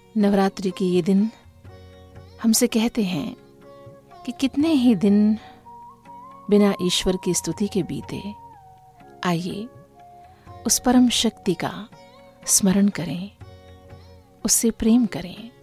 नवरात्रि के ये दिन हमसे कहते हैं कि कितने ही दिन बिना ईश्वर की स्तुति के बीते। आइए उस परम शक्ति का स्मरण करें, उससे प्रेम करें।